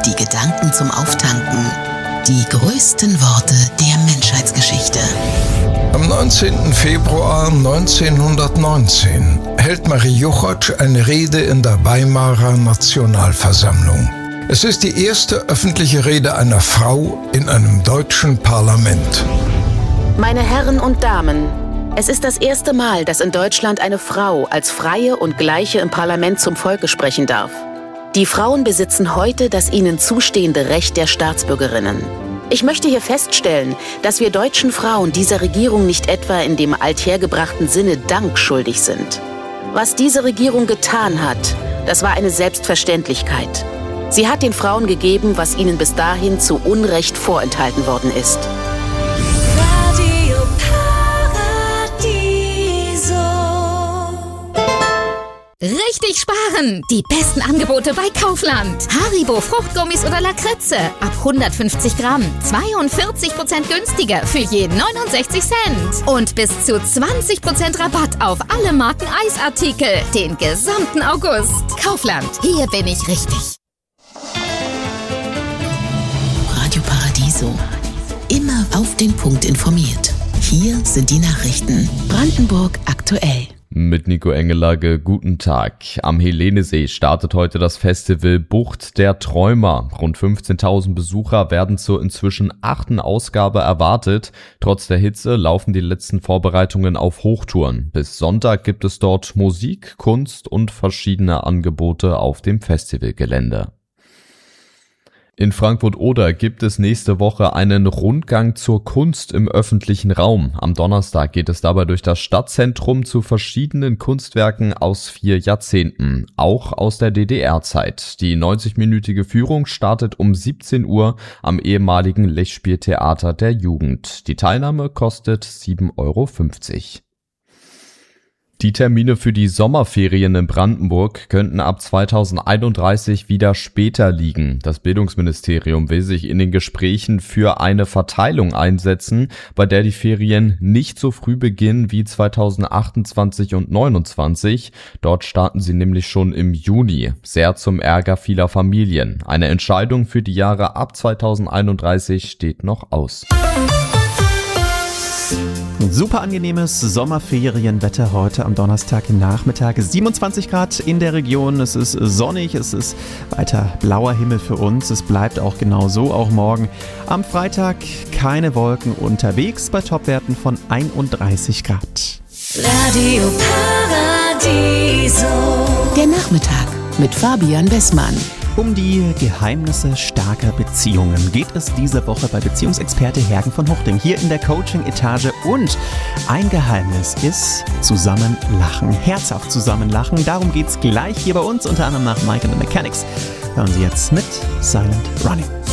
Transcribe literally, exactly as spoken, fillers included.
die Gedanken zum Auftanken. Die größten Worte der Menschheitsgeschichte. Am neunzehnten Februar neunzehnhundertneunzehn hält Marie Juchacz eine Rede in der Weimarer Nationalversammlung. Es ist die erste öffentliche Rede einer Frau in einem deutschen Parlament. Meine Herren und Damen, es ist das erste Mal, dass in Deutschland eine Frau als Freie und Gleiche im Parlament zum Volke sprechen darf. Die Frauen besitzen heute das ihnen zustehende Recht der Staatsbürgerinnen. Ich möchte hier feststellen, dass wir deutschen Frauen dieser Regierung nicht etwa in dem althergebrachten Sinne Dank schuldig sind. Was diese Regierung getan hat, das war eine Selbstverständlichkeit. Sie hat den Frauen gegeben, was ihnen bis dahin zu Unrecht vorenthalten worden ist. Radio Paradiso. Richtig sparen! Die besten Angebote bei Kaufland. Haribo Fruchtgummis oder Lakritze ab hundertfünfzig Gramm. zweiundvierzig Prozent günstiger für je neunundsechzig Cent. Und bis zu zwanzig Prozent Rabatt auf alle Marken Eisartikel. Den gesamten August. Kaufland. Hier bin ich richtig. Radio Paradiso. Immer auf den Punkt informiert. Hier sind die Nachrichten. Brandenburg aktuell. Mit Nico Engelage, guten Tag. Am Helenesee startet heute das Festival Bucht der Träumer. Rund fünfzehntausend Besucher werden zur inzwischen achten Ausgabe erwartet. Trotz der Hitze laufen die letzten Vorbereitungen auf Hochtouren. Bis Sonntag gibt es dort Musik, Kunst und verschiedene Angebote auf dem Festivalgelände. In Frankfurt-Oder gibt es nächste Woche einen Rundgang zur Kunst im öffentlichen Raum. Am Donnerstag geht es dabei durch das Stadtzentrum zu verschiedenen Kunstwerken aus vier Jahrzehnten, auch aus der D D R-Zeit. Die neunzig-minütige Führung startet um siebzehn Uhr am ehemaligen Lechspieltheater der Jugend. Die Teilnahme kostet sieben Euro fünfzig. Die Termine für die Sommerferien in Brandenburg könnten ab zweitausendeinunddreißig wieder später liegen. Das Bildungsministerium will sich in den Gesprächen für eine Verteilung einsetzen, bei der die Ferien nicht so früh beginnen wie zweitausendachtundzwanzig und neunundzwanzig. Dort starten sie nämlich schon im Juni, sehr zum Ärger vieler Familien. Eine Entscheidung für die Jahre ab zweitausendeinunddreißig steht noch aus. Super angenehmes Sommerferienwetter heute am Donnerstagnachmittag. siebenundzwanzig Grad in der Region, es ist sonnig, es ist weiter blauer Himmel für uns. Es bleibt auch genau so, auch morgen. Am Freitag keine Wolken unterwegs bei Topwerten von einunddreißig Grad. Radio Paradiso. Der Nachmittag mit Fabian Wessmann. Um die Geheimnisse starker Beziehungen geht es diese Woche bei Beziehungsexperte Hergen von Huchting hier in der Coaching-Etage. Und ein Geheimnis ist Zusammenlachen, herzhaft zusammenlachen. Darum geht's gleich hier bei uns, unter anderem nach Mike and the Mechanics. Hören Sie jetzt mit Silent Running.